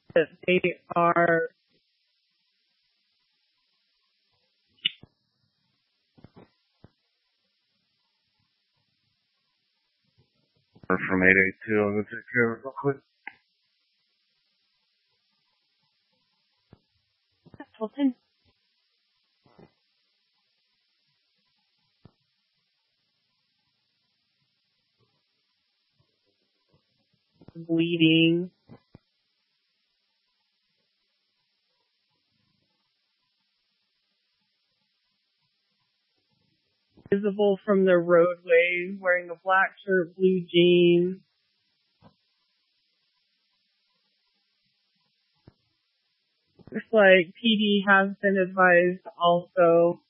that they are from 882. I'm going to take care of it real quick. Hilton. Bleeding. Visible from the roadway, wearing a black shirt, blue jeans. Looks like PD has been advised also